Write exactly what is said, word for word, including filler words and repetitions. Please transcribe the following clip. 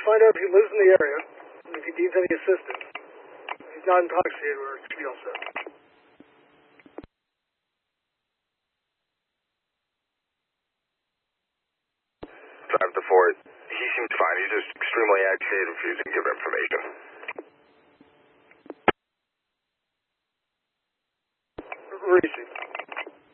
find out if he lives in the area, and if he needs any assistance. If he's not intoxicated, we should be all set. Five to four. He seems fine. He's just extremely agitated, refusing to give information.